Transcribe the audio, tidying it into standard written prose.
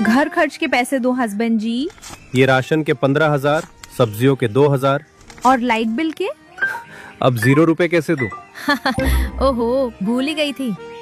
घर खर्च के पैसे दो हस्बैंड जी। ये राशन के 15,000, सब्जियों के 2,000। और लाइट बिल के? अब 0 रुपए कैसे दूं? ओहो, भूल ही गई थी।